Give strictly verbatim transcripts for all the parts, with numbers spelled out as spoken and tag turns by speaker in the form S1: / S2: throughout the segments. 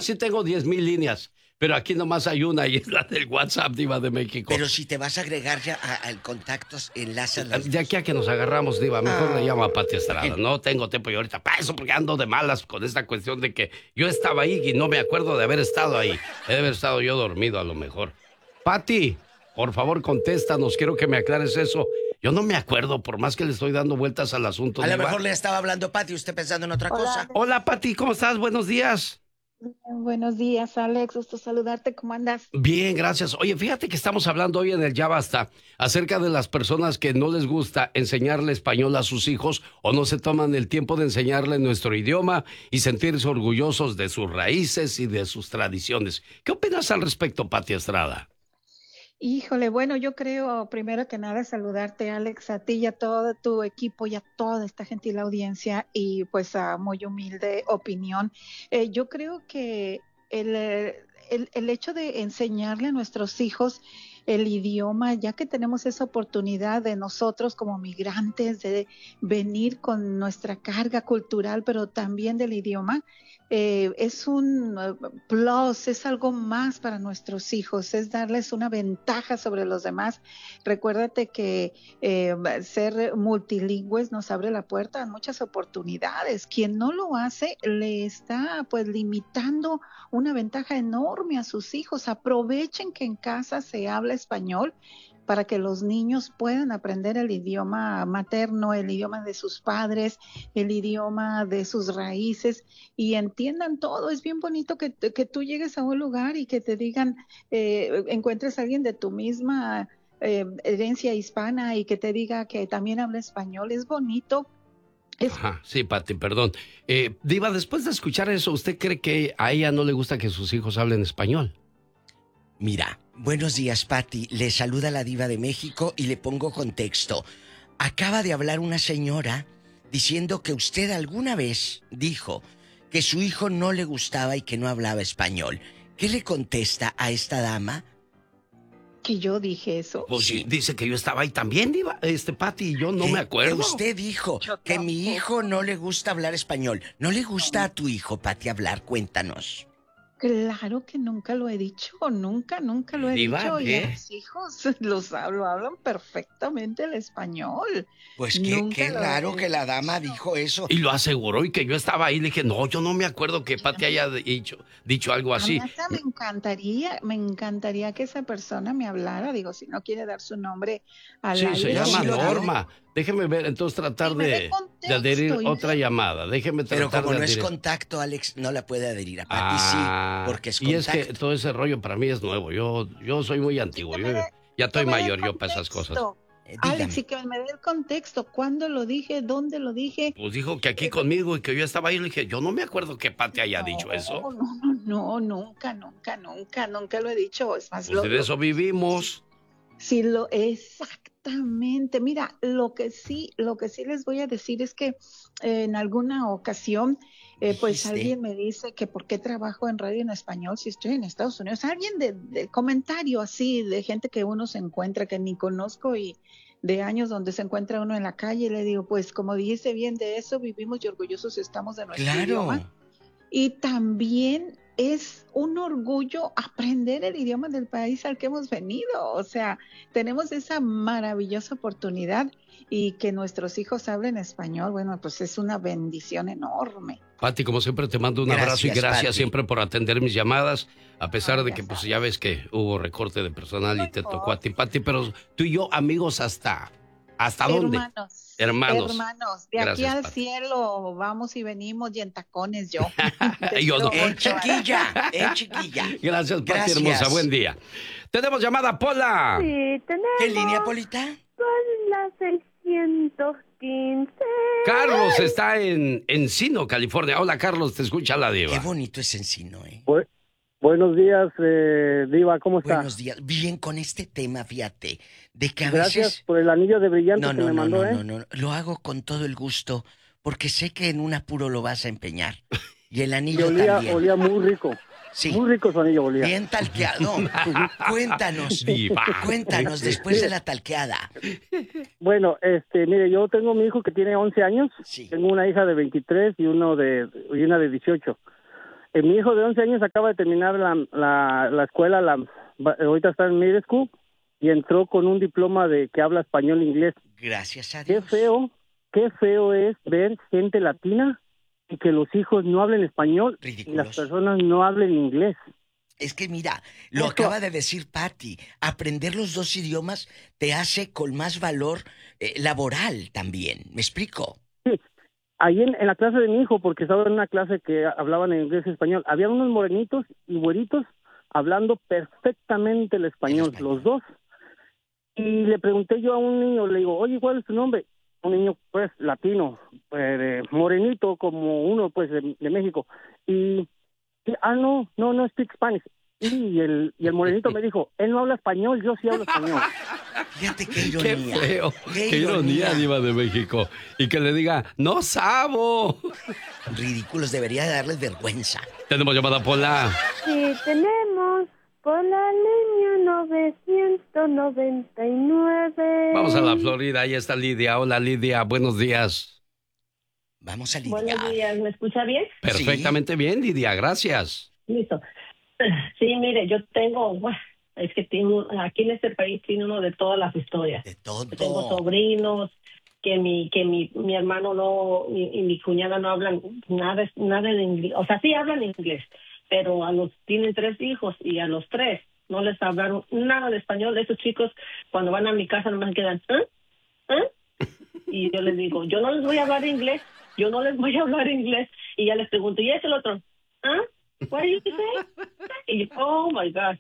S1: sí tengo diez mil líneas, pero aquí nomás hay una y es la del WhatsApp, Diva de México.
S2: Pero si te vas a agregar ya al contactos, enlazas las
S1: De aquí a que nos agarramos, Diva, mejor
S2: ah.
S1: le llamo a Pati Estrada. No tengo tiempo yo ahorita para eso, porque ando de malas con esta cuestión de que yo estaba ahí y no me acuerdo de haber estado ahí. He de haber estado yo dormido a lo mejor. Pati, por favor, contéstanos, quiero que me aclares eso. Yo no me acuerdo, por más que le estoy dando vueltas al asunto.
S2: A
S1: Diva.
S2: lo mejor le estaba hablando Pati, usted pensando en otra
S3: Hola.
S2: cosa.
S1: Hola, Pati, ¿cómo estás? Buenos días.
S3: Buenos días, Alex. Gusto saludarte. ¿Cómo andas?
S1: Bien, gracias. Oye, fíjate que estamos hablando hoy en el Ya Basta acerca de las personas que no les gusta enseñarle español a sus hijos o no se toman el tiempo de enseñarle nuestro idioma y sentirse orgullosos de sus raíces y de sus tradiciones. ¿Qué opinas al respecto, Pati Estrada?
S3: Híjole, bueno, yo creo, primero que nada, saludarte, Alex, a ti y a todo tu equipo y a toda esta gentil audiencia y pues a muy humilde opinión. Eh, yo creo que el, el, el hecho de enseñarle a nuestros hijos el idioma, ya que tenemos esa oportunidad de nosotros como migrantes de venir con nuestra carga cultural, pero también del idioma, eh, es un plus, es algo más para nuestros hijos, es darles una ventaja sobre los demás. Recuérdate que eh, ser multilingües nos abre la puerta a muchas oportunidades. Quien no lo hace le está pues limitando una ventaja enorme a sus hijos. Aprovechen que en casa se habla español para que los niños puedan aprender el idioma materno, el idioma de sus padres, el idioma de sus raíces y entiendan todo. Es bien bonito que, que tú llegues a un lugar y que te digan, eh, encuentres a alguien de tu misma eh, herencia hispana y que te diga que también habla español. Es bonito. Es...
S1: Ajá, sí, Pati, perdón. Eh, Diva, después de escuchar eso, ¿usted cree que a ella no le gusta que sus hijos hablen español?
S2: Mira, buenos días, Pati. Le saluda la Diva de México y le pongo contexto. Acaba de hablar una señora diciendo que usted alguna vez dijo que su hijo no le gustaba y que no hablaba español. ¿Qué le contesta a esta dama?
S3: Que yo dije eso.
S1: Pues sí, dice que yo estaba ahí también, Diva, este Pati, y yo no me acuerdo.
S2: Que usted dijo que mi hijo no le gusta hablar español. ¿No le gusta a tu hijo, Pati, hablar? Cuéntanos.
S3: Claro que nunca lo he dicho, nunca, nunca lo he
S1: Diva,
S3: dicho.
S1: ¿qué?
S3: Y a mis hijos los hablo, hablan perfectamente el español.
S2: Pues qué,
S3: Nunca
S2: qué
S3: lo
S2: raro
S3: he
S2: que la dama
S3: dicho.
S2: dijo eso.
S1: Y lo aseguró y que yo estaba ahí. Le dije, no, yo no me acuerdo que Pati haya dicho, dicho algo
S3: A mí
S1: así.
S3: hasta me encantaría, me encantaría que esa persona me hablara. Digo, si no quiere dar su nombre al
S1: Sí,
S3: aire.
S1: se llama
S2: sí lo dio.
S1: Norma. Déjeme ver, entonces tratar
S3: Y me dé
S1: de,
S3: contexto,
S1: de adherir
S3: y
S1: otra
S3: me-
S1: llamada. Déjeme
S2: Pero
S1: tratar
S2: como
S1: de
S2: no es
S1: adherir.
S2: contacto, Alex, no la puede adherir. A Pati
S1: Ah,
S2: sí, porque es
S1: y
S2: contacto.
S1: es que todo ese rollo para mí es nuevo. Yo, yo soy muy antiguo.
S3: que
S1: Yo
S3: me dé-
S1: ya
S3: que
S1: estoy
S3: me dé
S1: mayor yo para esas cosas.
S3: contexto.
S2: Eh,
S3: Alex,
S2: dígame.
S3: y que me dé el contexto. ¿Cuándo lo dije? ¿Dónde lo dije?
S1: Pues dijo que aquí conmigo y que yo estaba ahí. Le dije, yo no me acuerdo que Pati haya dicho eso.
S3: No, no, no, no, nunca, nunca, nunca, nunca lo he dicho. Es más,
S1: Pues
S3: lo,
S1: de
S3: lo-
S1: eso vivimos.
S3: sí, lo, exactamente. Mira, lo que sí, lo que sí les voy a decir es que eh, en alguna ocasión, eh, pues
S2: Dijiste.
S3: alguien me dice que por qué trabajo en radio en español si estoy en Estados Unidos. Alguien de, de comentario así, de gente que uno se encuentra que ni conozco y de años donde se encuentra uno en la calle, y le digo, pues como dijiste bien, de eso vivimos y orgullosos estamos de nuestro idioma.
S2: Claro.
S3: Y también es un orgullo aprender el idioma del país al que hemos venido. O sea, tenemos esa maravillosa oportunidad y que nuestros hijos hablen español, bueno, pues es una bendición enorme.
S1: Pati, como siempre, te mando un
S2: Gracias,
S1: abrazo y gracias
S2: Pati.
S1: siempre por atender mis llamadas, a pesar
S3: Ay,
S1: de
S3: ya
S1: que, pues,
S3: sabes.
S1: ya ves que hubo recorte de personal
S3: No
S1: y te
S3: importa.
S1: tocó a ti, Pati, pero tú y yo, amigos, ¿hasta, hasta dónde?
S3: Hermanos.
S1: Hermanos.
S3: Hermanos. De
S1: Gracias,
S3: aquí al
S1: Pati.
S3: cielo vamos y venimos y en tacones yo. Te
S1: Yo no.
S3: quiero
S2: ¡Eh,
S3: mucho, Alex.
S2: chiquilla! ¡Eh, chiquilla!
S1: Gracias, Pati,
S2: Gracias.
S1: hermosa, buen día. Tenemos llamada, Pola.
S4: Sí, tenemos
S2: ¿Qué línea, Polita?
S4: con la seiscientos quince.
S1: Carlos está en Encino, California. Hola, Carlos, te escucha la diva.
S2: Qué bonito es Encino, ¿eh?
S5: Bu- buenos días, eh, Diva, ¿cómo está?
S2: Buenos días. Bien con este tema, fíjate, de que a
S5: Gracias
S2: veces...
S5: por el anillo de brillante
S2: No,
S5: que
S2: no,
S5: me
S2: no,
S5: mandó,
S2: no,
S5: ¿eh?
S2: no, no, lo hago con todo el gusto, porque sé que en un apuro lo vas a empeñar. Y el
S5: Y
S2: anillo
S5: olía,
S2: también.
S5: olía muy rico.
S2: Sí.
S5: Muy rico su anillo olía.
S2: Bien talqueado. Cuéntanos,
S1: Diva.
S2: cuéntanos después de la talqueada.
S5: Bueno, este, mire, yo tengo mi hijo que tiene once años.
S2: Sí.
S5: Tengo una hija de veintitrés y uno de y una de dieciocho. Eh, mi hijo de once años acaba de terminar la, la, la escuela, la, va- ahorita está en middle school, y entró con un diploma de que habla español e inglés.
S2: Gracias a
S5: Qué
S2: Dios.
S5: feo, qué feo es ver gente latina y que los hijos no hablen español y las
S2: Ridículos.
S5: personas no hablen inglés.
S2: Es que mira, lo
S5: Eso-
S2: acaba de decir Patty, aprender los dos idiomas te hace con más valor eh, laboral también. ¿Me explico?
S5: Sí, ahí en, en la clase de mi hijo, porque estaba en una clase que hablaban en inglés y español, había unos morenitos y güeritos hablando perfectamente el español,
S2: El español.
S5: los dos. Y le pregunté yo a un niño, le digo, oye, ¿cuál es tu nombre? Un niño, pues, latino, pues, eh, morenito, como uno, pues, de, de México. Y, y, ah, no, no, no speak Spanish. Y el, y el morenito me dijo, él no habla español, yo sí hablo español.
S2: Fíjate qué
S1: Qué
S2: ironía.
S1: feo. Qué, ironía, Diva de México. Y que le diga, no sabo.
S2: Ridículos, debería darles vergüenza.
S1: Tenemos llamada Pola.
S4: Sí, tenemos por la línea novecientos noventa y nueve.
S1: Vamos a la Florida, ahí está Lidia. Hola Lidia, buenos días.
S2: Vamos a
S6: Buenos
S2: lidiar.
S6: días, ¿me escucha bien?
S1: Perfectamente bien, Lidia, gracias.
S6: Listo. Sí, mire, yo tengo, bueno, es que tengo, aquí en este país tiene uno de todas las historias.
S2: De todo.
S6: Tengo sobrinos, que mi que mi, mi hermano no y, y mi cuñada no hablan nada nada de inglés, o sea, sí hablan inglés, pero a los tienen tres hijos y a los tres no les hablaron nada de español. Esos chicos cuando van a mi casa nomás me quedan, ¿eh? ¿Eh? Y yo les digo, yo no les voy a hablar inglés, yo no les voy a hablar inglés, y ya les pregunto, ¿y es el otro? ¿Ah? What did you say? Y yo, oh my God.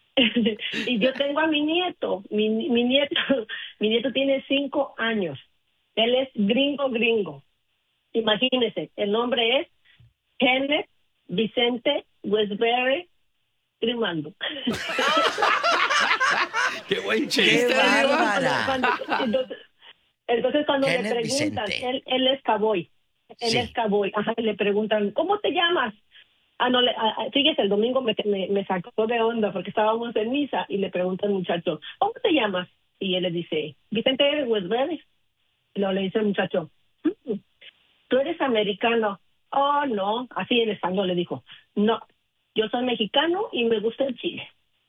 S6: Y yo tengo a mi nieto, mi, mi nieto, mi nieto tiene cinco años. Él es gringo, gringo. Imagínense, el nombre es Kenneth Vicente Westbury Trimando.
S1: ¡Qué buen
S2: ¡Qué
S1: chiste, Diva!
S2: bárbara!
S6: Cuando- entonces, entonces cuando
S2: Kenneth
S6: le preguntan,
S2: Vicente.
S6: él, él es cowboy, él
S2: Sí.
S6: es cowboy, ajá, y le preguntan, ¿cómo te llamas? Ah, no, le, ah, fíjese, el domingo me, me, me sacó de onda porque estábamos en misa y le pregunta al muchacho, ¿cómo te llamas? Y él le dice, Vicente Westbury. Y luego le dice el muchacho, "Mm, ¿tú eres americano?" Oh, no, así en español le dijo, no, yo soy mexicano y me gusta el chile.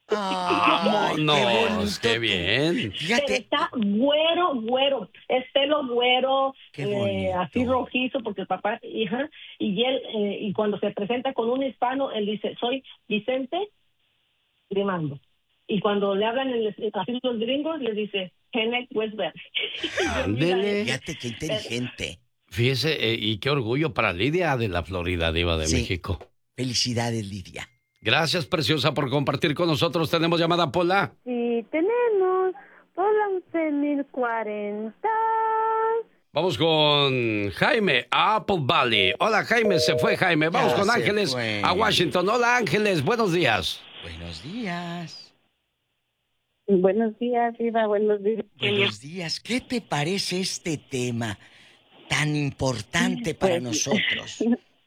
S2: Ay,
S1: No,
S2: qué bonito
S1: qué
S2: tú.
S1: bien.
S6: Pero
S2: Fíjate,
S6: está güero, güero, es pelo güero,
S2: Qué
S6: eh,
S2: bonito.
S6: así rojizo, porque el papá, hija, y él, eh, y cuando se presenta con un hispano, él dice, soy Vicente Grimando. Y cuando le hablan en el- así los gringos, les dice, Kenneth Westbury.
S1: Ándele.
S2: fíjate qué inteligente.
S1: Fíjese, eh, y qué orgullo para Lidia de la Florida, Diva de
S2: Sí.
S1: México.
S2: Felicidades, Lidia.
S1: Gracias, preciosa, por compartir con nosotros. Tenemos llamada Pola.
S4: Sí, tenemos por la once mil cuarenta.
S1: Vamos con Jaime, a Apple Valley. Hola, Jaime, se fue Jaime. Vamos
S2: Ya
S1: con
S2: se
S1: Ángeles
S2: fue.
S1: a Washington. Hola, Ángeles, buenos días.
S2: Buenos días.
S4: Buenos días, Iva, buenos días.
S2: Buenos días. ¿Qué te parece este tema tan importante para
S4: Pues,
S2: nosotros?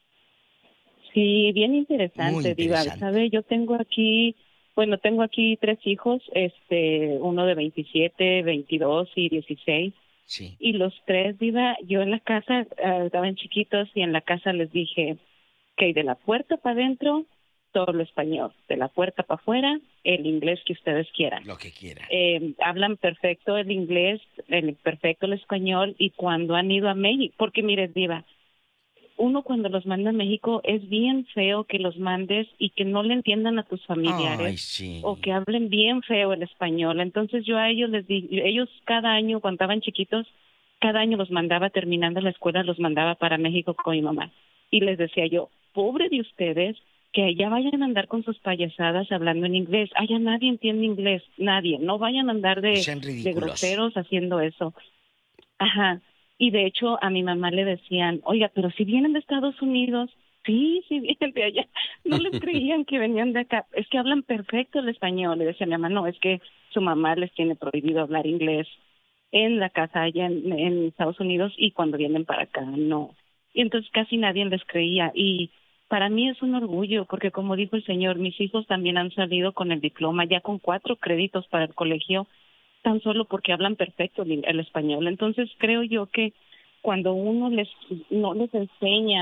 S7: Sí, bien
S2: Muy
S7: interesante, Diva.
S2: interesante.
S7: ¿Sabe? Yo tengo aquí, bueno, tengo aquí tres hijos, este, uno de veintisiete, veintidós y dieciséis.
S2: Sí.
S7: Y los tres, Diva, yo en la casa, eh, estaban chiquitos y en la casa les dije que de la puerta para adentro, todo lo español. De la puerta para afuera, el inglés que ustedes quieran.
S2: Lo que quieran.
S7: Eh, hablan perfecto el inglés, el perfecto el español, y cuando han ido a México, porque mire, Diva, uno cuando los manda a México es bien feo que los mandes y que no le entiendan a tus familiares.
S2: Ay, sí.
S7: O que hablen bien feo el español. Entonces yo a ellos les di, ellos cada año cuando estaban chiquitos, cada año los mandaba terminando la escuela, los mandaba para México con mi mamá. Y les decía yo, pobre de ustedes, que allá vayan a andar con sus payasadas hablando en inglés. Allá nadie entiende inglés, nadie. No vayan a andar de,
S2: Sean
S7: de
S2: ridículos.
S7: groseros haciendo eso. Ajá. Y de hecho a mi mamá le decían, oiga, pero si vienen de Estados Unidos, sí, sí vienen de allá. No les creían que venían de acá. Es que hablan perfecto el español. Le decía a mi mamá, no, es que su mamá les tiene prohibido hablar inglés en la casa allá en, en Estados Unidos y cuando vienen para acá, no. Y entonces casi nadie les creía. Y para mí es un orgullo porque, como dijo el señor, mis hijos también han salido con el diploma, ya con cuatro créditos para el colegio, tan solo porque hablan perfecto el, el español. Entonces creo yo que cuando uno les no les enseña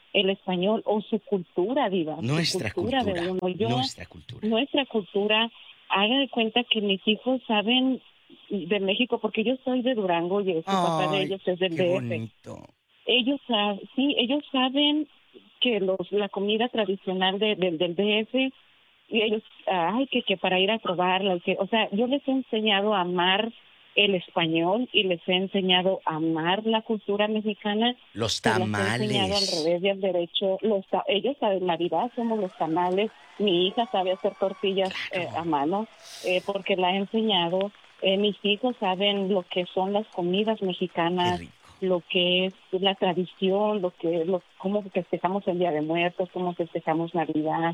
S7: el español o su cultura, Diva.
S2: Nuestra
S7: su cultura,
S2: cultura.
S7: De uno. Yo,
S2: nuestra cultura.
S7: Nuestra cultura. Haga de cuenta que mis hijos saben de México, porque yo soy de Durango y el papá de ellos es del
S2: qué
S7: D F.
S2: bonito.
S7: Ellos saben, sí, ellos saben que los la comida tradicional de, de, del D F, y ellos, ay, que, que para ir a probarla, que, o sea, yo les he enseñado a amar el español y les he enseñado a amar la cultura mexicana.
S2: Los
S7: tamales. Les he enseñado al revés y al derecho. Los, ellos saben, Navidad somos los tamales. Mi hija sabe hacer tortillas claro. eh, a mano eh, porque la he enseñado. Eh, mis hijos saben lo que son las comidas mexicanas, lo que es la tradición, lo que, lo, cómo festejamos el Día de Muertos, cómo festejamos Navidad,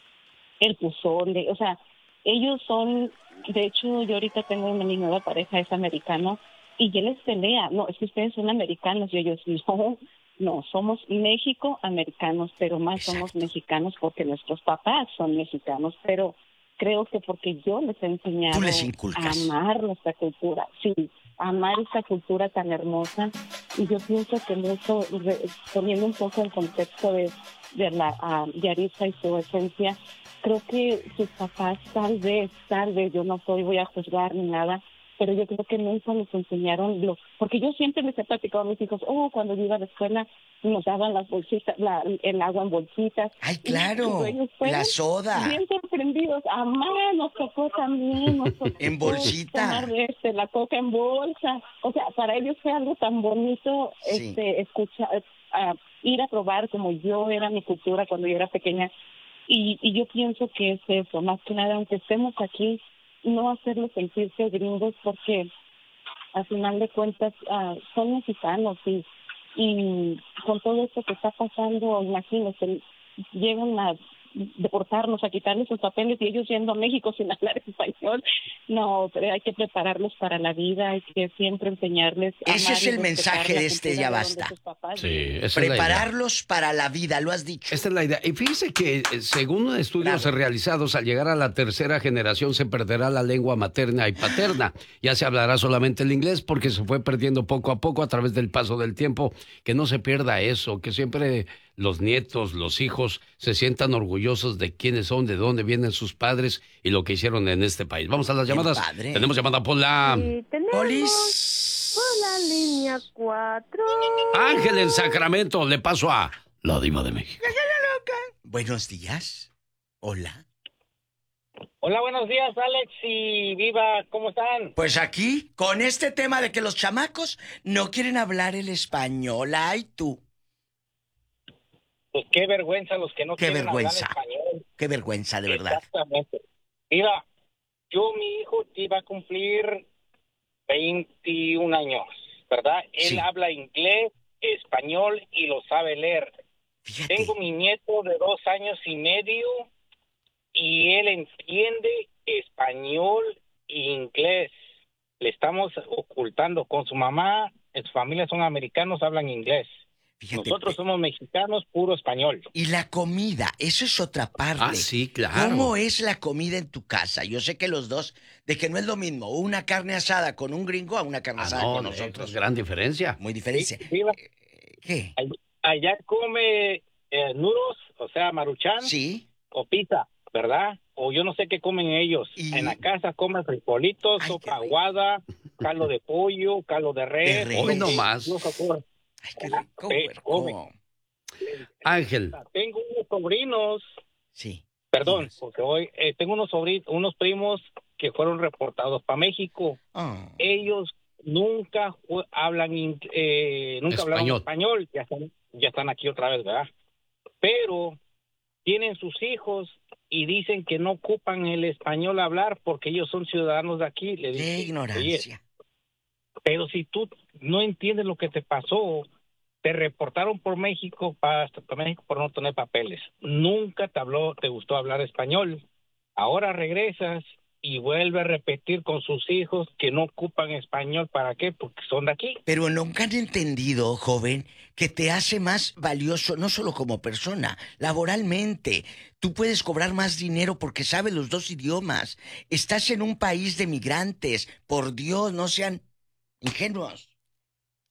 S7: el pozole, o sea, ellos son, de hecho, yo ahorita tengo una mi nueva pareja, es americano, y él les pelea, no, es que ustedes son americanos, y ellos, no, no, somos México-americanos, pero más Exacto. somos mexicanos porque nuestros papás son mexicanos, pero creo que porque yo les he enseñado
S2: les
S7: a amar nuestra cultura, sí, amar esta cultura tan hermosa, y yo pienso que mucho, poniendo un poco el contexto de, de la uh, Yaritza y su esencia, creo que sus papás tal vez, tal vez, yo no soy, voy a juzgar ni nada, pero yo creo que nunca les enseñaron, lo, porque yo siempre les he platicado a mis hijos, oh, cuando yo iba a la escuela nos daban las bolsitas, la, el agua en bolsitas.
S2: ¡Ay, claro! La soda.
S7: Bien sorprendidos. A más nos tocó también. Nos tocó
S2: en bolsita.
S7: Tomar este, la coca en bolsa. O sea, para ellos fue algo tan bonito sí. este, escuchar, uh, ir a probar como yo era mi cultura cuando yo era pequeña. Y, y yo pienso que es eso, más que nada, aunque estemos aquí, no hacerlos sentirse gringos porque al final de cuentas uh, son mexicanos y y con todo esto que está pasando, imagínense, llegan a deportarnos, a quitarles sus papeles y ellos yendo a México sin hablar español. No, pero hay que prepararlos para la vida, hay que siempre enseñarles.
S2: Ese es el mensaje de este Ya Basta.
S1: Sí,
S2: prepararlos para la vida, lo has dicho.
S1: Esta es la idea. Y fíjese que según estudios claro. realizados, al llegar a la tercera generación se perderá la lengua materna y paterna. Ya se hablará solamente el inglés porque se fue perdiendo poco a poco a través del paso del tiempo. Que no se pierda eso, que siempre los nietos, los hijos se sientan orgullosos de quiénes son, de dónde vienen sus padres y lo que hicieron en este país. Vamos a las llamadas.
S2: Padre.
S1: Tenemos llamada por la...
S4: Sí, tenemos
S2: Polis.
S4: por la línea cuatro.
S1: Ángel en Sacramento, le paso a la Diva de México.
S2: Buenos días. Hola.
S8: Hola, buenos días, Alex y Viva, ¿cómo están?
S2: Pues aquí, con este tema de que los chamacos no quieren hablar el español. Ay, tú.
S8: Pues qué vergüenza los que no
S2: qué
S8: quieren
S2: vergüenza.
S8: hablar español.
S2: Qué vergüenza, de verdad.
S8: Exactamente. Mira, yo, mi hijo, iba a cumplir veintiún años, ¿verdad? Él
S2: sí.
S8: habla inglés, español y lo sabe leer.
S2: Fíjate.
S8: Tengo mi nieto de dos años y medio y él entiende español e inglés. Le estamos ocultando con su mamá, en su familia son americanos, hablan inglés. Fíjate, Nosotros somos mexicanos, puro español.
S2: Y la comida, eso es otra parte.
S1: Ah, sí, claro.
S2: ¿Cómo es la comida en tu casa? Yo sé que los dos, de que no es lo mismo una carne asada con un gringo a una carne
S1: ah,
S2: asada
S1: no,
S2: con
S1: no,
S2: nosotros.
S1: Es gran diferencia.
S2: Muy diferencia.
S8: Sí, sí,
S2: ¿Qué?
S8: Allá come eh, nudos, o sea, maruchan.
S2: Sí.
S8: O pizza, ¿verdad? O yo no sé qué comen ellos.
S2: ¿Y?
S8: En la casa comen frijolitos, sopa aguada, caldo de pollo, caldo de res.
S2: De
S1: Hoy no más.
S2: Ay, qué rico,
S8: Eh,
S2: puerco.
S1: Ángel.
S8: Tengo unos sobrinos.
S2: Sí.
S8: Perdón,
S2: Dinos.
S8: porque hoy eh, tengo unos sobrinos, unos primos que fueron reportados para México.
S2: Oh.
S8: Ellos nunca ju- hablan in- eh, nunca
S1: Español.
S8: hablaron español. Ya están, ya están aquí otra vez, ¿verdad? Pero tienen sus hijos y dicen que no ocupan el español a hablar porque ellos son ciudadanos de aquí. Le
S2: Qué
S8: dicen,
S2: ignorancia.
S8: "Oye, pero si tú no entiendes lo que te pasó, te reportaron por México para, para México por no tener papeles. Nunca te habló, te gustó hablar español. Ahora regresas y vuelve a repetir con sus hijos que no ocupan español. ¿Para qué? Porque son de aquí.
S2: Pero nunca han entendido, joven, que te hace más valioso, no solo como persona, laboralmente. Tú puedes cobrar más dinero porque sabes los dos idiomas. Estás en un país de migrantes. Por Dios, no sean ingenuos.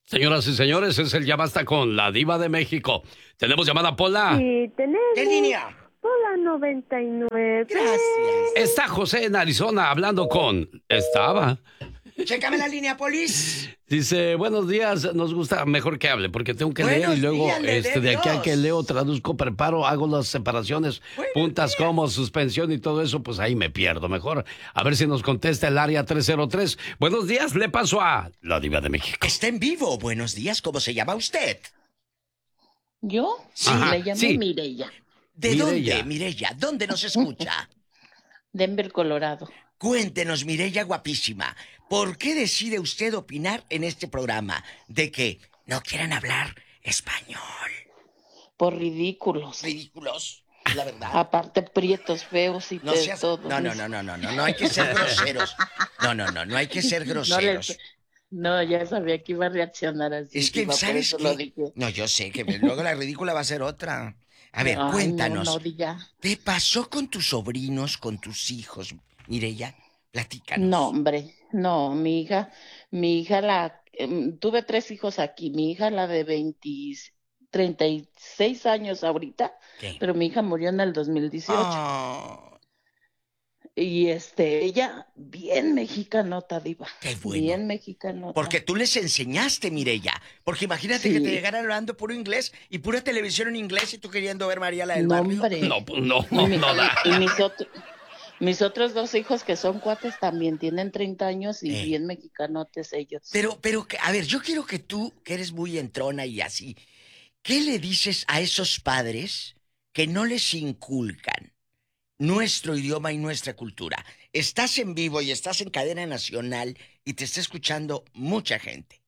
S1: Señoras y señores, es el Ya Basta con la Diva de México. ¿Tenemos llamada, Pola?
S4: Sí, tenemos.
S2: ¿Qué línea?
S4: Pola noventa y nueve.
S2: Gracias.
S1: Está José en Arizona hablando con... Estaba.
S2: Chécame la línea, polis.
S1: Dice, buenos días, nos gusta mejor que hable, porque tengo que
S2: Buenos
S1: leer y luego
S2: días, le
S1: este,
S2: dé
S1: de aquí a
S2: Dios.
S1: que leo, traduzco, preparo, hago las separaciones,
S2: Buenos
S1: puntas
S2: días.
S1: como suspensión y todo eso, pues ahí me pierdo. Mejor a ver si nos contesta el área tres cero tres. Buenos días, le paso a la Diva de México.
S2: Está en vivo. Buenos días, ¿cómo se llama usted?
S9: ¿Yo?
S2: Sí,
S1: Ajá,
S9: Me llamo
S1: sí.
S9: Mireya,
S2: ¿De
S1: Mireya.
S2: dónde, Mireya? ¿Dónde nos escucha?
S9: Denver, Colorado.
S2: Cuéntenos, Mireya guapísima, ¿por qué decide usted opinar en este programa de que no quieran hablar español?
S9: Por ridículos.
S2: Ridículos, es la verdad.
S9: Aparte, prietos, feos y
S2: No
S9: de
S2: seas...
S9: todo.
S2: No, no, no, no, no, no, no hay que ser groseros. No, no, no, no hay que ser
S9: No,
S2: groseros.
S9: les- no, ya sabía que iba a reaccionar así.
S2: Es que,
S9: Diva, por
S2: ¿sabes
S9: eso lo
S2: qué?
S9: dije.
S2: No, yo sé que luego la ridícula va a ser otra. A ver,
S9: Ay,
S2: cuéntanos.
S9: No, no diga.
S2: ¿Te pasó con tus sobrinos, con tus hijos, Mireya? Platícanos.
S9: No, hombre, no, mi hija, mi hija la, em, tuve tres hijos aquí, mi hija la de veinte, treinta y seis años ahorita,
S2: ¿Qué?
S9: pero mi hija murió en el dos mil dieciocho.
S2: Oh,
S9: Y este, ella, bien mexicanota, Diva.
S2: Qué bueno.
S9: Bien mexicanota.
S2: porque tú les enseñaste, Mireya. Porque imagínate
S9: Sí.
S2: que te llegaran hablando puro inglés y pura televisión en inglés y tú queriendo ver María la del
S9: No,
S2: barrio.
S9: hombre.
S1: No, pues no,
S9: Y,
S1: no,
S9: mi-
S1: no da.
S9: y mis, otro- mis otros dos hijos que son cuates también tienen treinta años y
S2: Eh.
S9: bien mexicanotes ellos.
S2: Pero, pero, que- a ver, yo quiero que tú, que eres muy entrona y así, ¿qué le dices a esos padres que no les inculcan nuestro idioma y nuestra cultura? Estás en vivo y estás en cadena nacional y te está escuchando mucha gente.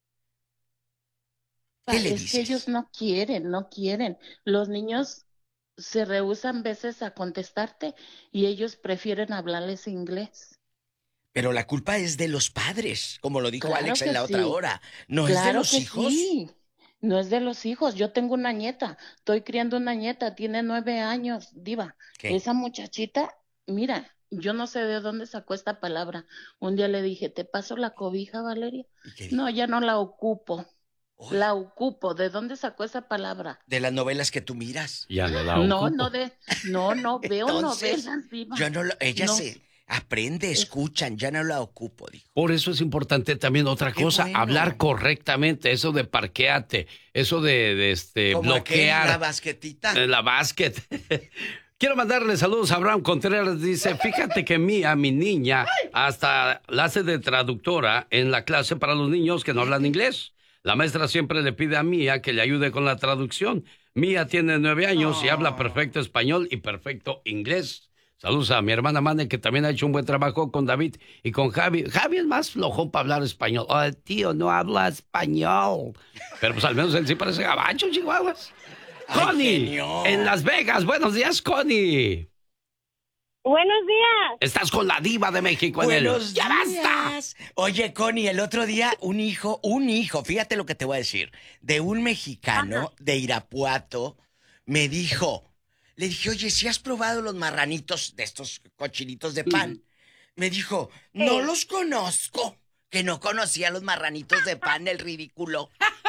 S2: ¿Qué le
S9: es
S2: dices?
S9: que ellos no quieren, no quieren. Los niños se rehúsan veces a contestarte y ellos prefieren hablarles inglés.
S2: Pero la culpa es de los padres, como lo dijo
S9: Claro
S2: Alex en
S9: que
S2: la otra
S9: sí.
S2: hora. No es de
S9: Claro
S2: los
S9: que
S2: hijos.
S9: sí. No es de los hijos. Yo tengo una nieta. Estoy criando una nieta. Tiene nueve años, Diva.
S2: ¿Qué?
S9: Esa muchachita, mira, yo no sé de dónde sacó esta palabra. Un día le dije, ¿te paso la cobija, Valeria?
S2: ¿Y qué dijo?
S9: No, ya no la ocupo.
S2: Oye,
S9: La ocupo. ¿De dónde sacó esa palabra?
S2: de las novelas que tú miras.
S1: Ya no la
S9: No,
S1: ocupo.
S9: no de, no, no veo
S2: Entonces,
S9: novelas, Diva.
S2: Yo no lo, ella
S9: No.
S2: se aprende, escuchan, ya no la ocupo, dijo.
S1: Por eso es importante también otra
S2: Qué
S1: cosa,
S2: bueno.
S1: hablar correctamente, eso de parqueate, eso de, de, este
S2: Como aquel, la
S1: bloquear
S2: basquetita.
S1: eh, la básquet. Quiero mandarle saludos a Abraham Contreras. Dice, fíjate que Mía, mi niña, hasta la hace de traductora en la clase para los niños que no hablan inglés. La maestra siempre le pide a Mía que le ayude con la traducción. Mía tiene nueve años y habla perfecto español y perfecto inglés. Saludos a mi hermana Mane, que también ha hecho un buen trabajo con David y con Javi. Javi es más flojón para hablar español. Oh, tío, no habla español. Pero pues al menos él sí parece gabacho, chihuahuas.
S2: Ay,
S1: Connie,
S2: genio.
S1: en Las Vegas. Buenos días, Connie.
S4: Buenos días.
S1: Estás con la Diva de México en el...
S2: Buenos
S1: ¡Ya basta!
S2: días. Oye, Connie, el otro día un hijo, un hijo, fíjate lo que te voy a decir, de un mexicano de Irapuato, me dijo, le dije, oye, ¿si has probado los marranitos de estos cochinitos de pan? Me dijo, no los conozco. Que no conocía los marranitos de pan, el ridículo.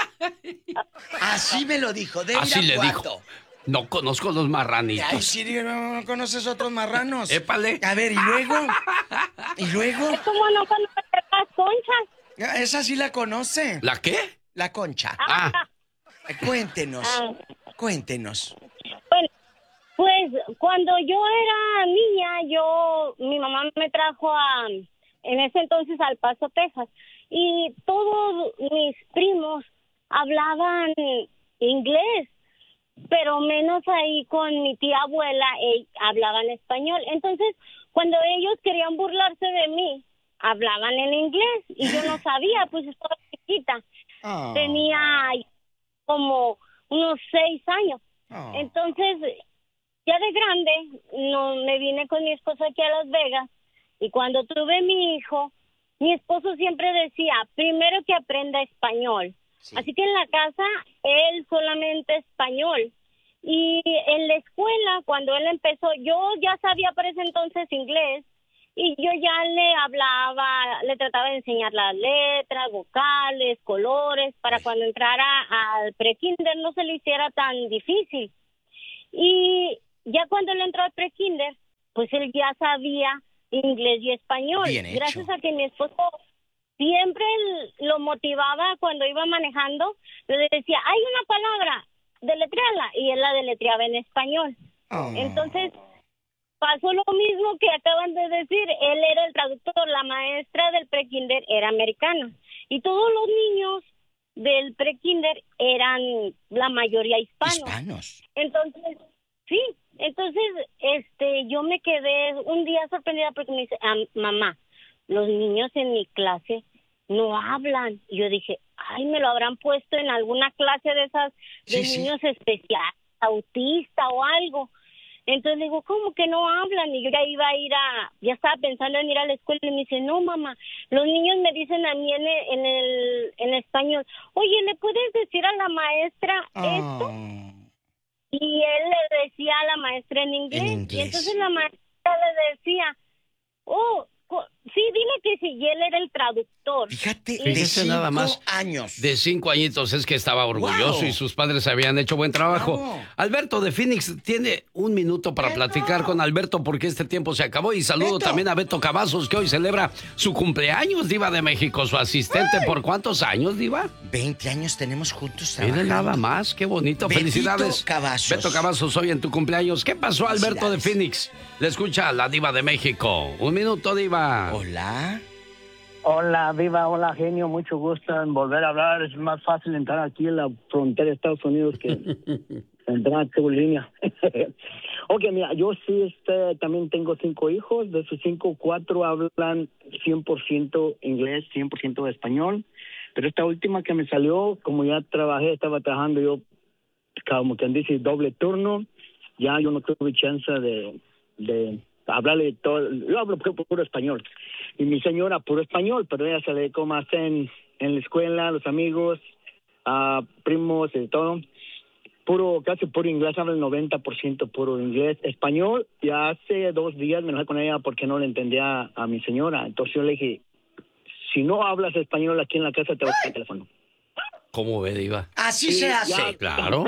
S2: Así me lo dijo, de
S1: Así le
S2: Irapuato.
S1: dijo. No conozco los
S2: Ay,
S1: marranitos.
S2: sí, no, no conoces otros marranos.
S1: Épale.
S2: A ver, ¿y luego? ¿Y luego?
S4: ¿Cómo no conoces las conchas?
S2: Esa sí la conoce.
S1: ¿La qué?
S2: La concha.
S1: Ah,
S2: Eh, Cuéntenos,
S4: Ah,
S2: cuéntenos.
S4: bueno, pues cuando yo era niña, yo, mi mamá me trajo a, en ese entonces al Paso, Texas, y todos mis primos hablaban inglés, pero menos ahí con mi tía abuela, eh, hablaban español. Entonces, cuando ellos querían burlarse de mí, hablaban en inglés y yo no sabía, pues estaba chiquita.
S2: Oh,
S4: Tenía como unos seis años.
S2: oh.
S4: Entonces, ya de grande, no, me vine con mi esposo aquí a Las Vegas y cuando tuve mi hijo, mi esposo siempre decía, primero que aprenda español.
S2: Sí.
S4: Así que en la casa, él solamente español. Y en la escuela, cuando él empezó, yo ya sabía para ese entonces inglés y yo ya le hablaba, le trataba de enseñar las letras, vocales, colores, para cuando entrara al pre-kinder no se le hiciera tan difícil. Y ya cuando él entró al pre-kinder, pues él ya sabía inglés y español.
S2: Bien hecho.
S4: Gracias a que mi esposo siempre lo motivaba cuando iba manejando, le decía, hay una palabra, deletréala, y él la deletreaba en español. Oh. Entonces, pasó lo mismo que acaban de decir, él era el traductor, la maestra del pre-kinder era americana, y todos los niños del pre-kinder eran la mayoría hispanos.
S2: Hispanos.
S4: Entonces, sí, entonces, este, yo me quedé un día sorprendida porque me dice, ah, mamá, los niños en mi clase no hablan. Y yo dije, ay, me lo habrán puesto en alguna clase de esas de sí, niños sí. especiales, autista o algo. Entonces digo, ¿cómo que no hablan? Y yo ya iba a ir a, ya estaba pensando en ir a la escuela y me dice, no, mamá, los niños me dicen a mí en el, en el en español, oye, ¿le puedes decir a la maestra oh. esto? Y él le decía a la maestra en inglés, en inglés. Y entonces la maestra le decía, oh, sí, dile que sí, y él era el traductor.
S2: Fíjate,
S1: de cinco
S2: nada
S1: más
S2: años.
S1: De cinco añitos, es que estaba orgulloso wow. y sus padres habían hecho buen trabajo. Wow. Alberto de Phoenix tiene un minuto para Beto. platicar con Alberto porque este tiempo se acabó. Y saludo Beto. también a Beto Cavazos, que hoy celebra su cumpleaños, Diva de México, su asistente. Ay. ¿Por cuántos años, Diva?
S2: veinte años tenemos juntos trabajando.
S1: Miren nada más, qué bonito. Betito Felicidades.
S2: Cavazos.
S1: Beto Cavazos, hoy en tu cumpleaños. ¿Qué pasó, Alberto de Phoenix? Le escucha la Diva de México. Un minuto, Diva.
S2: Hola.
S5: Hola, Viva, hola, genio, mucho gusto en volver a hablar. Es más fácil entrar aquí en la frontera de Estados Unidos que entrar a tu línea. Ok, mira, yo sí este, también tengo cinco hijos. De sus cinco, cuatro hablan cien por ciento inglés, cien por ciento español. Pero esta última que me salió, como ya trabajé, estaba trabajando yo, como quien dice, doble turno, ya yo no tuve chance de... de hablarle todo, yo hablo puro, puro español, y mi señora puro español, pero ella se le dedicó más en, en la escuela, los amigos, uh, primos y todo, puro, casi puro inglés, habla el noventa por ciento puro inglés, español, y hace dos días me enojé con ella porque no le entendía a, a mi señora, entonces yo le dije, si no hablas español aquí en la casa te voy a dar el teléfono.
S1: ¿Cómo ve, Diva?
S2: Así se hace.
S1: Ya, claro.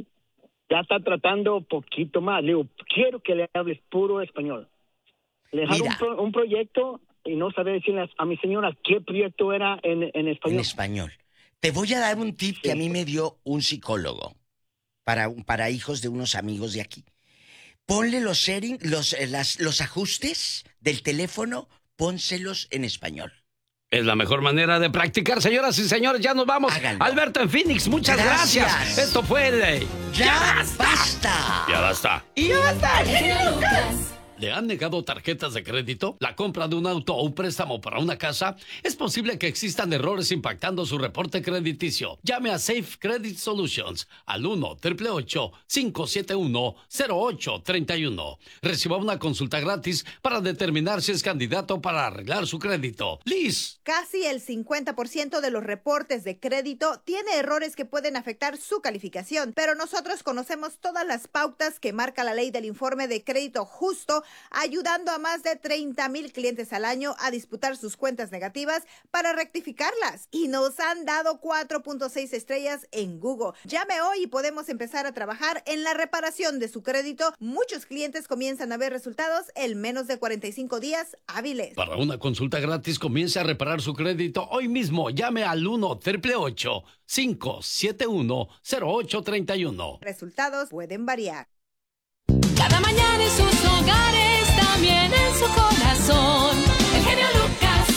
S5: Ya está tratando poquito más. Le digo, quiero que le hables puro español. Le dejaron un, pro, un proyecto y no sabía decirle a mi señora qué proyecto era en, en español.
S2: En español. Te voy a dar un tip sí. que a mí me dio un psicólogo para, para hijos de unos amigos de aquí. Ponle los settings, los, las, los ajustes del teléfono, pónselos en español.
S1: Es la mejor manera de practicar, señoras y señores. Ya nos vamos. Háganlo. Alberto en Phoenix, muchas gracias. gracias. Esto fue el...
S2: ¡Ya, ya basta! basta!
S1: Ya basta.
S2: ¡Y ya basta!
S1: ¿Le han negado tarjetas de crédito? ¿La compra de un auto o un préstamo para una casa? Es posible que existan errores impactando su reporte crediticio. Llame a Safe Credit Solutions al uno, ocho ocho ocho, cinco siete uno, cero ocho tres uno. Reciba una consulta gratis para determinar si es candidato para arreglar su crédito. Liz.
S10: Casi el cincuenta por ciento de los reportes de crédito tiene errores que pueden afectar su calificación, pero nosotros conocemos todas las pautas que marca la ley del informe de crédito justo, ayudando a más de treinta mil clientes al año a disputar sus cuentas negativas para rectificarlas. Y nos han dado cuatro punto seis estrellas en Google. Llame hoy y podemos empezar a trabajar en la reparación de su crédito. Muchos clientes comienzan a ver resultados en menos de cuarenta y cinco días hábiles.
S1: Para una consulta gratis, comience a reparar su crédito hoy mismo. Llame al uno, ocho ocho ocho, cinco siete uno, cero ocho tres uno.
S10: Resultados pueden variar.
S11: Cada mañana en sus hogares, también en su corazón, el genio Lucas.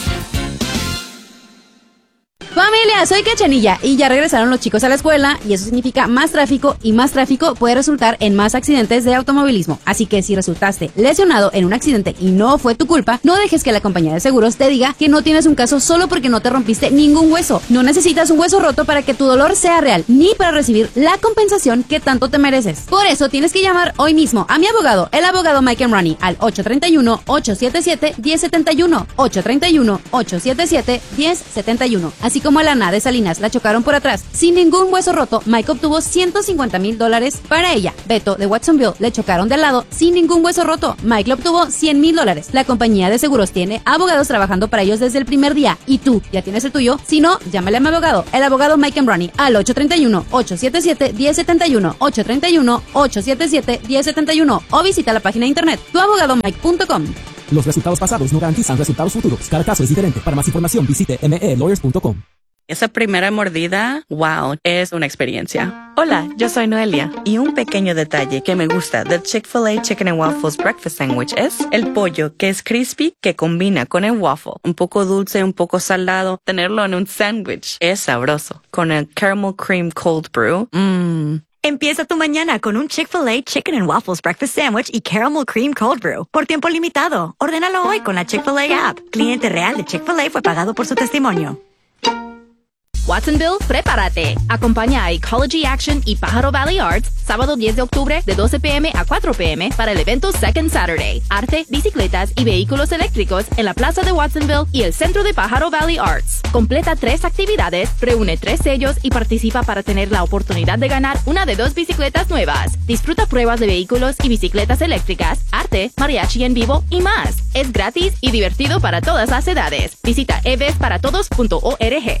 S12: Familia, soy Cachanilla y ya regresaron los chicos a la escuela y eso significa más tráfico y más tráfico puede resultar en más accidentes de automovilismo. Así que si resultaste lesionado en un accidente y no fue tu culpa, no dejes que la compañía de seguros te diga que no tienes un caso solo porque no te rompiste ningún hueso. No necesitas un hueso roto para que tu dolor sea real ni para recibir la compensación que tanto te mereces. Por eso tienes que llamar hoy mismo a mi abogado, el abogado Mike Emrani, al ocho tres uno, ocho siete siete, uno cero siete uno, ocho tres uno, ocho siete siete, uno cero siete uno, así como a la N A de Salinas la chocaron por atrás sin ningún hueso roto, Mike obtuvo ciento cincuenta mil dólares para ella. Beto de Watsonville le chocaron de al lado sin ningún hueso roto, Mike le obtuvo cien mil dólares. La compañía de seguros tiene abogados trabajando para ellos desde el primer día. ¿Y tú ya tienes el tuyo? Si no, llámale a mi abogado, el abogado Mike Embrani, al ocho tres uno, ocho siete siete, uno cero siete uno, ocho tres uno, ocho siete siete, uno cero siete uno o visita la página de internet tu abogado mike punto com.
S13: Los resultados pasados no garantizan resultados futuros. Cada caso es diferente. Para más información, visite m e lawyers punto com.
S14: Esa primera mordida, wow, es una experiencia. Hola, yo soy Noelia y un pequeño detalle que me gusta del Chick-fil-A Chicken and Waffles Breakfast Sandwich es el pollo que es crispy que combina con el waffle. Un poco dulce, un poco salado. Tenerlo en un sándwich es sabroso. Con el Caramel Cream Cold Brew, mmm.
S15: Empieza tu mañana con un Chick-fil-A Chicken and Waffles Breakfast Sandwich y Caramel Cream Cold Brew. Por tiempo limitado. Ordénalo hoy con la Chick-fil-A app. Cliente real de Chick-fil-A fue pagado por su testimonio.
S16: Watsonville, prepárate. Acompaña a Ecology Action y Pájaro Valley Arts sábado diez de octubre de doce p m a cuatro p m para el evento Second Saturday. Arte, bicicletas y vehículos eléctricos en la plaza de Watsonville y el centro de Pájaro Valley Arts. Completa tres actividades, reúne tres sellos y participa para tener la oportunidad de ganar una de dos bicicletas nuevas. Disfruta pruebas de vehículos y bicicletas eléctricas, arte, mariachi en vivo y más. Es gratis y divertido para todas las edades. Visita e v e s para todos punto org.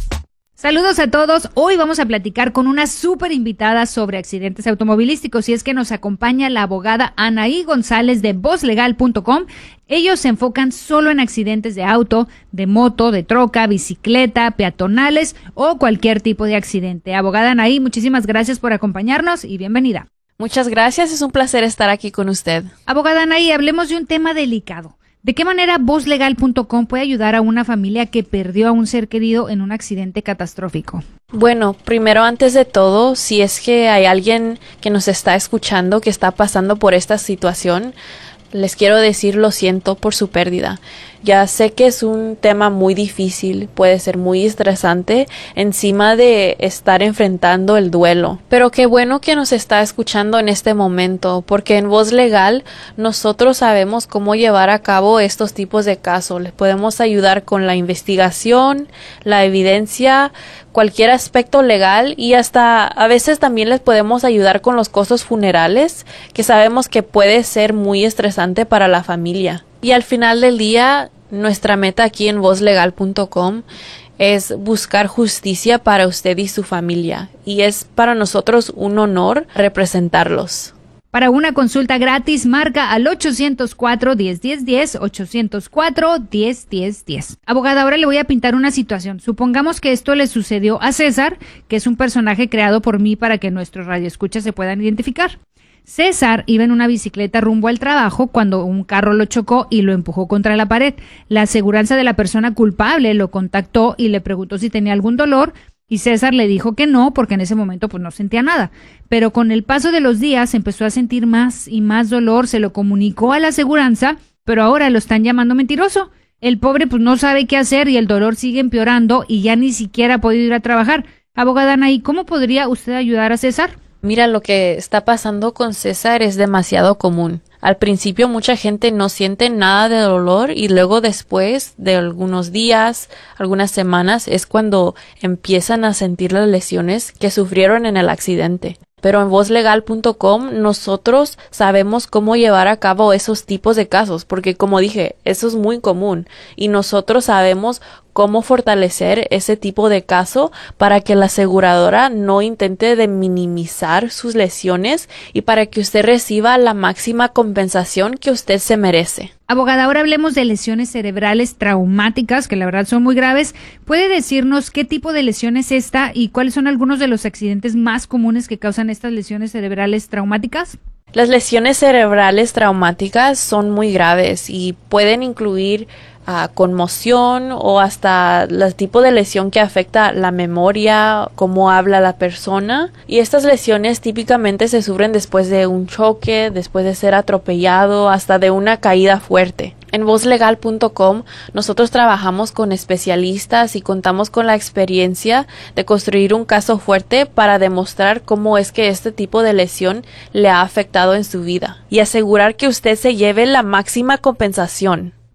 S17: Saludos a todos. Hoy vamos a platicar con una súper invitada sobre accidentes automovilísticos y es que nos acompaña la abogada Anaí González de voz legal punto com. Ellos se enfocan solo en accidentes de auto, de moto, de troca, bicicleta, peatonales o cualquier tipo de accidente. Abogada Anaí, muchísimas gracias por acompañarnos y bienvenida.
S18: Muchas gracias, es un placer estar aquí con usted.
S17: Abogada Anaí, hablemos de un tema delicado. ¿De qué manera voz legal punto com puede ayudar a una familia que perdió a un ser querido en un accidente catastrófico?
S18: Bueno, primero, antes de todo, si es que hay alguien que nos está escuchando que está pasando por esta situación, les quiero decir lo siento por su pérdida. Ya sé que es un tema muy difícil, puede ser muy estresante encima de estar enfrentando el duelo. Pero qué bueno que nos está escuchando en este momento, porque en Voz Legal nosotros sabemos cómo llevar a cabo estos tipos de casos. Les podemos ayudar con la investigación, la evidencia, cualquier aspecto legal y hasta a veces también les podemos ayudar con los costos funerales, que sabemos que puede ser muy estresante para la familia. Y al final del día, nuestra meta aquí en voz legal punto com es buscar justicia para usted y su familia. Y es para nosotros un honor representarlos.
S17: Para una consulta gratis, marca al ocho cero cuatro, diez, diez, diez, ocho cero cuatro, diez, diez, diez. Abogada, ahora le voy a pintar una situación. Supongamos que esto le sucedió a César, que es un personaje creado por mí para que nuestros radioescuchas se puedan identificar. César iba en una bicicleta rumbo al trabajo cuando un carro lo chocó y lo empujó contra la pared. La aseguranza de la persona culpable lo contactó y le preguntó si tenía algún dolor y César le dijo que no porque en ese momento pues no sentía nada. Pero con el paso de los días empezó a sentir más y más dolor, se lo comunicó a la aseguranza, pero ahora lo están llamando mentiroso. El pobre pues no sabe qué hacer y el dolor sigue empeorando y ya ni siquiera ha podido ir a trabajar. Abogada Anaí, ¿cómo podría usted ayudar a César?
S18: Mira, lo que está pasando con César es demasiado común. Al principio mucha gente no siente nada de dolor y luego después de algunos días, algunas semanas, es cuando empiezan a sentir las lesiones que sufrieron en el accidente. Pero en voz legal punto com nosotros sabemos cómo llevar a cabo esos tipos de casos, porque como dije, eso es muy común y nosotros sabemos cómo fortalecer ese tipo de caso para que la aseguradora no intente de minimizar sus lesiones y para que usted reciba la máxima compensación que usted se merece.
S17: Abogada, ahora hablemos de lesiones cerebrales traumáticas, que la verdad son muy graves. ¿Puede decirnos qué tipo de lesión es esta y cuáles son algunos de los accidentes más comunes que causan estas lesiones cerebrales traumáticas?
S18: Las lesiones cerebrales traumáticas son muy graves y pueden incluir uh, conmoción o hasta el tipo de lesión que afecta la memoria, cómo habla la persona. Y estas lesiones típicamente se sufren después de un choque, después de ser atropellado, hasta de una caída fuerte. En voz legal punto com nosotros trabajamos con especialistas y contamos con la experiencia de construir un caso fuerte para demostrar cómo es que este tipo de lesión le ha afectado en su vida y asegurar que usted se lleve la máxima compensación.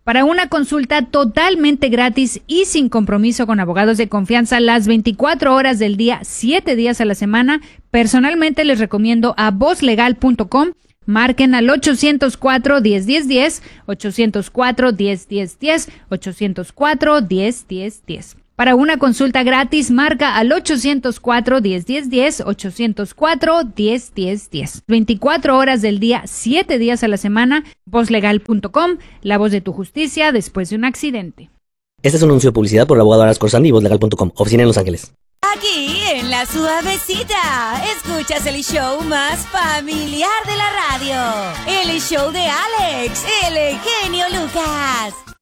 S17: Para una consulta totalmente gratis y sin compromiso con abogados de confianza las veinticuatro horas del día, siete días a la semana, personalmente les recomiendo a voz legal punto com. Marquen al ochocientos cuatro, diez, diez, diez, ochocientos cuatro, diez, diez, diez, ochocientos cuatro, diez, diez, diez. Para una consulta gratis, marca al ochocientos cuatro, diez, diez, diez, ochocientos cuatro, diez, diez, diez. veinticuatro horas del día, siete días a la semana, voz legal punto com, la voz de tu justicia después de un accidente.
S19: Este es un anuncio de publicidad por el abogado Aras Corsandi y voz legal punto com, oficina en Los Ángeles.
S20: Aquí en La Suavecita, escuchas el show más familiar de la radio. El show de Alex, el genio Lucas.